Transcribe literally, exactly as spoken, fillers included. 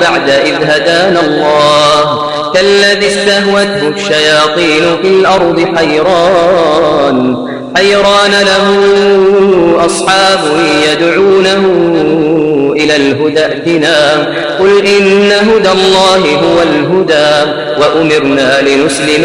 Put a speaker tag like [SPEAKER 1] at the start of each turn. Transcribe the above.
[SPEAKER 1] بعد إذ هدانا الله كالذي استهوته الشياطين في الأرض حيران حيران له أصحاب يدعونه إلى الهدى ائتنا قل إن هدى الله هو الهدى وأمرنا لنسلم